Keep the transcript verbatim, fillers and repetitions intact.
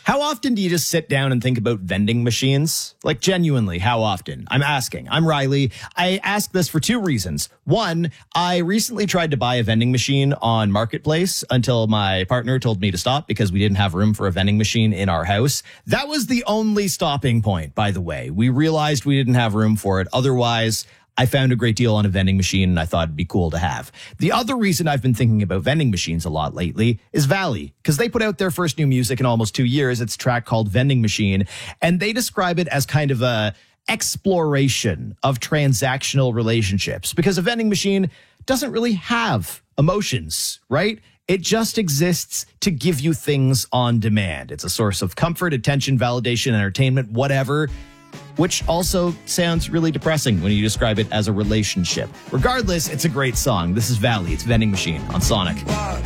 How often do you just sit down and think about vending machines? Like, genuinely, how often? I'm asking. I'm Riley. I ask this for two reasons. One, I recently tried to buy a vending machine on Marketplace until my partner told me to stop because we didn't have room for a vending machine in our house. That was the only stopping point, by the way. We realized we didn't have room for it. Otherwise, I found a great deal on a vending machine and I thought it'd be cool to have. The other reason I've been thinking about vending machines a lot lately is Valley, because they put out their first new music in almost two years. It's a track called Vending Machine, and they describe it as kind of a exploration of transactional relationships, because a vending machine doesn't really have emotions, right? It just exists to give you things on demand. It's a source of comfort, attention, validation, entertainment, whatever, which also sounds really depressing when you describe it as a relationship. Regardless, it's a great song. This is Valley. It's Vending Machine on Sonic. One,